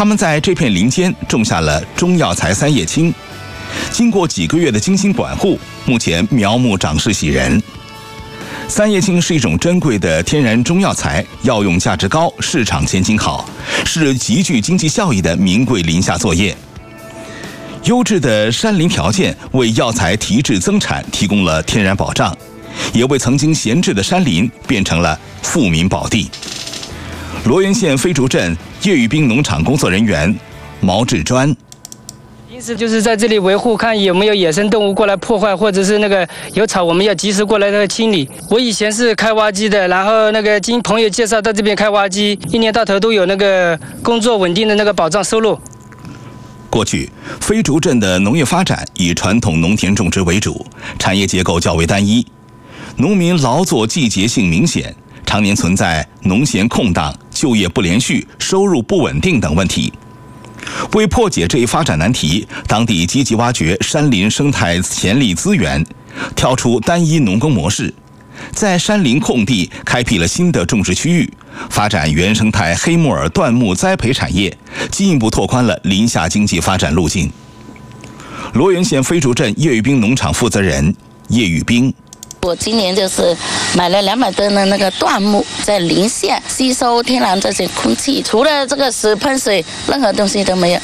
他们在这片林间种下了中药材三叶青，经过几个月的精心管护，目前苗木长势喜人。三叶青是一种珍贵的天然中药材，药用价值高，市场前景好，是极具经济效益的名贵林下作业。优质的山林条件为药材提质增产提供了天然保障，也为曾经闲置的山林变成了富民宝地。罗源县飞竹镇叶玉冰农场工作人员毛志专。 平时就是在这里维护，看有没有野生动物过来破坏，或者是有草，我们要及时过来清理。我以前是开挖机的，然后经朋友介绍到这边开挖机，一年到头都有工作稳定的保障收入。 过去，飞竹镇的农业发展以传统农田种植为主，产业结构较为单一，农民劳作季节性明显，常年存在农闲空档、就业不连续、收入不稳定等问题。为破解这一发展难题，当地积极挖掘山林生态潜力资源，跳出单一农耕模式，在山林空地开辟了新的种植区域，发展原生态黑木耳椴木栽培产业，进一步拓宽了林下经济发展路径。罗源县飞竹镇叶玉冰农场负责人叶玉冰。 我今年就是买了200吨的椴木，在林下吸收天然这些空气，除了这个石喷水，任何东西都没有。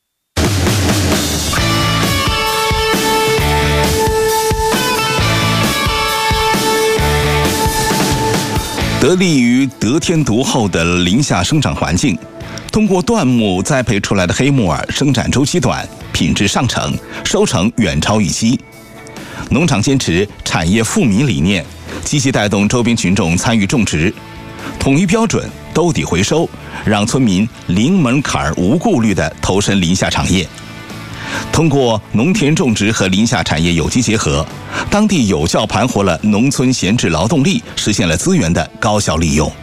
得力于得天独厚的林下生长环境，通过椴木栽培出来的黑木耳生长周期短，品质上乘，收成远超预期。农场坚持产业富民理念，积极带动周边群众参与种植，统一标准，兜底回收，让村民零门槛无顾虑地投身林下产业。通过农田种植和林下产业有机结合，当地有效盘活了农村闲置劳动力，实现了资源的高效利用。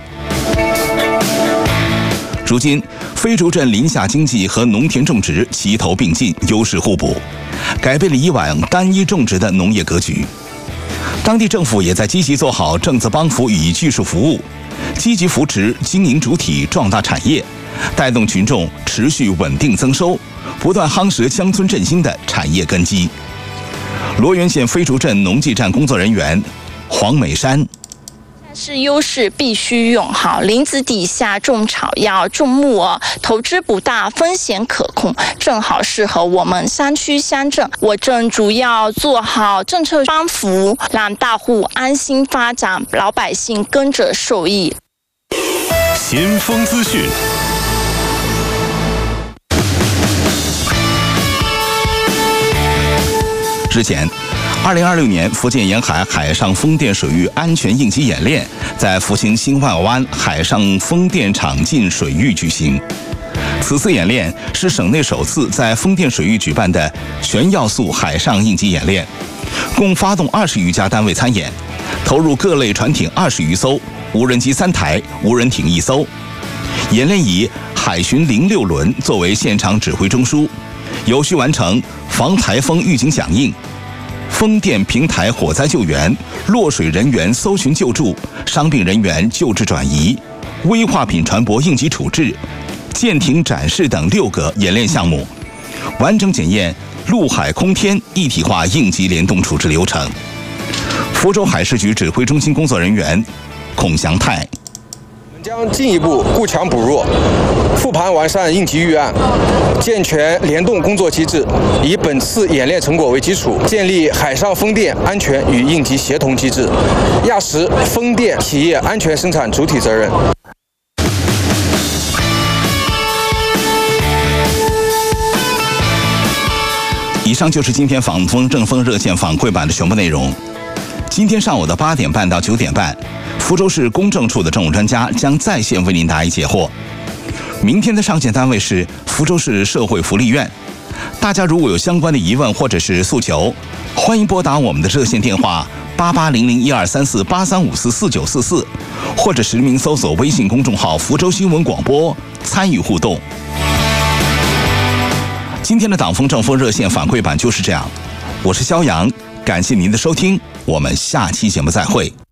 如今，飞竹镇林下经济和农田种植齐头并进，优势互补，改变了以往单一种植的农业格局。当地政府也在积极做好政策帮扶与技术服务，积极扶持经营主体壮大产业，带动群众持续稳定增收，不断夯实乡村振兴的产业根基。罗源县飞竹镇农技站工作人员黄美山。 是优势必须用好，林子底下种草药、种木耳，投资不大，风险可控，正好适合我们山区乡镇。我镇主要做好政策帮扶，让大户安心发展，老百姓跟着受益。 先锋资讯。 之前，2026年福建沿海海上风电水域安全应急演练在福清新万湾海上风电场近水域举行。此次演练是省内首次在风电水域举办的全要素海上应急演练，共发动20余家单位参演，投入各类船艇20余艘，无人机3台，无人艇1艘。演练以海巡06轮作为现场指挥中枢，有序完成防台风预警响应、风电平台火灾救援、落水人员搜寻救助、伤病人员救治转移、危化品船舶应急处置、舰艇展示等6个演练项目，完整检验陆海空天一体化应急联动处置流程。福州海事局指挥中心工作人员孔祥泰。 将进一步固强补弱，复盘完善应急预案，健全联动工作机制，以本次演练成果为基础，建立海上风电安全与应急协同机制，压实风电企业安全生产主体责任。 以上就是今天访风正风热线反馈版的全部内容。今天上午的8点半到9点半，福州市公证处的政务专家将在线为您答疑解惑。明天的上线单位是福州市社会福利院。大家如果有相关的疑问或者是诉求，欢迎拨打我们的热线电话8800123483544944，或者实名搜索微信公众号福州新闻广播参与互动。今天的党风正风热线反馈版就是这样，我是肖阳，感谢您的收听，我们下期节目再会。